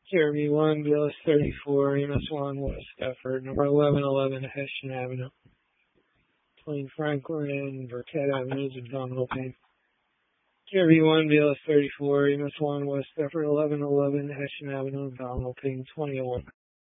Jeremy 1, BLS 34, EMS 1, West Stafford, number 1111 Hessian Avenue. Between Franklin and Burkett Avenues, abdominal pain. Jeremy 1, BLS 34, EMS 1, West Stafford, 1111 Hessian Avenue, abdominal pain, 2001.